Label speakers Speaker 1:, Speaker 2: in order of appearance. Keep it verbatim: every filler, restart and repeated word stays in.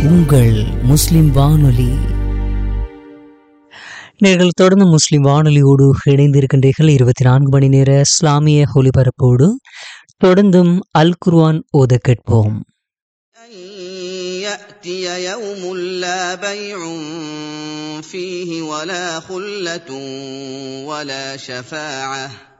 Speaker 1: உங்கள் முஸ்லிம் வானொலி. நீங்கள் தொடர்ந்து முஸ்லிம் வானொலியோடு இணைந்திருக்கின்றீர்கள். இருபத்தி நான்கு மணி நேர இஸ்லாமிய ஒலிபரப்போடு தொடர்ந்தும் அல் குர்ஆன் ஓத கேட்போம்.
Speaker 2: يأتي يوم لا بيع فيه ولا خلة ولا شفاعة